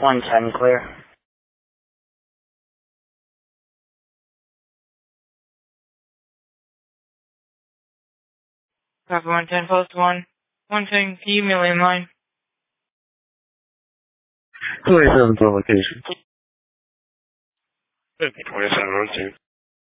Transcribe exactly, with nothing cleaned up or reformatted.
one ten clear. Copy one ten, post one. one ten, can you email in line? twenty-seven to location. twenty-seven on two.